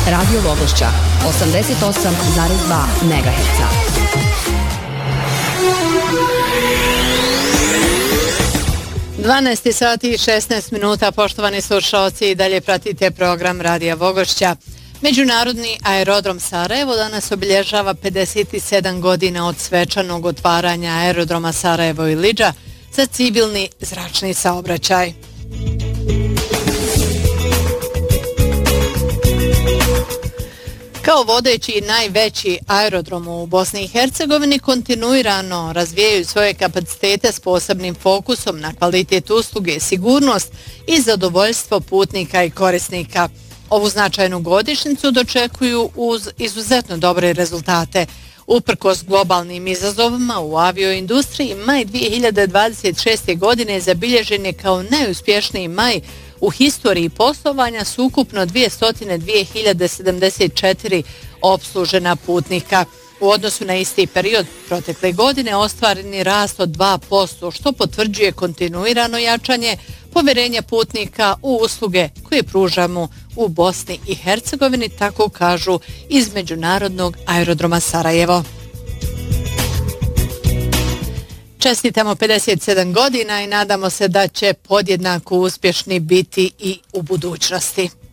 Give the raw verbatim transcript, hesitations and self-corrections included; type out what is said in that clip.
Radio Vogošća, osamdeset osam zarez dva megaherca. dvanaest sati i šesnaest minuta, poštovani slušalci, i dalje pratite program Radija Vogošća. Međunarodni aerodrom Sarajevo danas obilježava pedeset sedam godina od svečanog otvaranja aerodroma Sarajevo Ilidža za civilni zračni saobraćaj. Kao vodeći i najveći aerodrom u Bosni i Hercegovini kontinuirano razvijaju svoje kapacitete s posebnim fokusom na kvalitet usluge, sigurnost i zadovoljstvo putnika i korisnika. Ovu značajnu godišnjicu dočekuju uz izuzetno dobre rezultate. Uprkos globalnim izazovima u avioindustriji, maj dvije hiljade dvadeset šeste. godine zabilježen je kao najuspješniji maj u historiji poslovanja s ukupno dvjesto dvije hiljade sedamdeset četiri opslužena putnika. U odnosu na isti period protekle godine ostvareni rast od dva posto, što potvrđuje kontinuirano jačanje poverenja putnika u usluge koje pružamo u Bosni i Hercegovini, tako kažu iz Međunarodnog aerodroma Sarajevo. Čestitamo pedeset sedam godina i nadamo se da će podjednako uspješni biti i u budućnosti.